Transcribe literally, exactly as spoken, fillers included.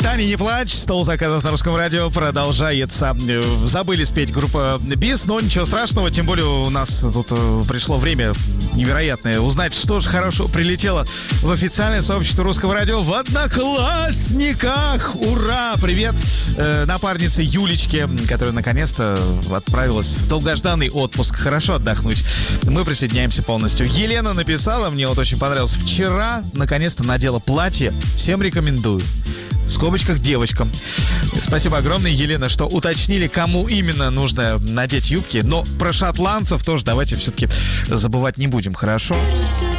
Таня, не плачь, стол заказов на Русском радио продолжается. Забыли спеть группа Бис, но ничего страшного, тем более у нас тут пришло время невероятное узнать, что же хорошо прилетело в официальное сообщество Русского радио в Одноклассниках. Ура! Привет э, напарнице Юлечке, которая наконец-то отправилась в долгожданный отпуск. Хорошо отдохнуть. Мы присоединяемся полностью. Елена написала, мне вот очень понравилось. Вчера наконец-то надела платье. Всем рекомендую. В скобочках девочкам. Спасибо огромное, Елена, что уточнили, кому именно нужно надеть юбки. Но про шотландцев тоже давайте все-таки забывать не будем, хорошо?